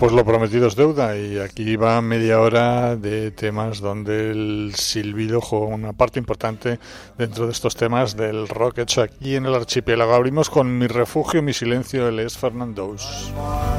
Pues lo prometido es deuda y aquí va media hora de temas donde el silbido juega una parte importante dentro de estos temas del rock hecho aquí en el archipiélago. Abrimos con Mi refugio, mi silencio, él es Fernando.